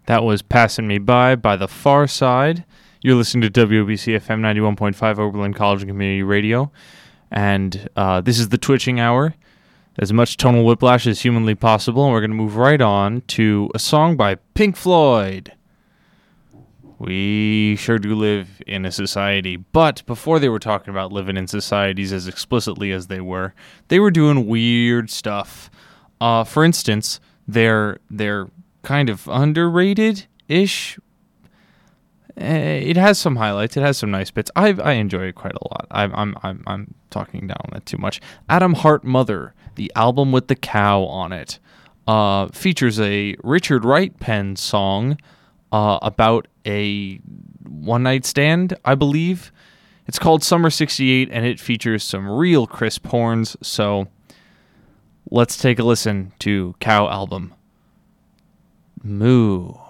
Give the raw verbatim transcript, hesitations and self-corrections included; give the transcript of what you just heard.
That was Passing Me By by The Far Side. You're listening to W O B C F M ninety-one point five Oberlin College and Community Radio. And uh, this is the Twitching Hour. As much tonal whiplash as humanly possible. And we're going to move right on to a song by Pink Floyd. We sure do live in a society. But before they were talking about living in societies as explicitly as they were, they were doing weird stuff. Uh, for instance, they're they're kind of underrated-ish. It has some highlights. It has some nice bits. I I enjoy it quite a lot. I'm I'm I'm I'm talking down on it too much. Atom Heart Mother, the album with the cow on it, uh, features a Richard Wright penned song uh, about a one night stand, I believe. It's called Summer sixty-eight, and it features some real crisp horns. So let's take a listen to Cow album. Moo.